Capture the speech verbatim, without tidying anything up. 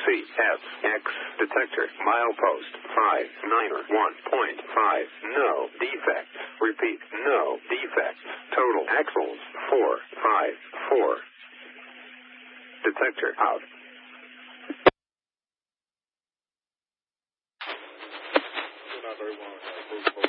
C S X. Detector. Milepost. five niner one point five. No defects. Repeat. No defects. Total axles. four five four. Detector out.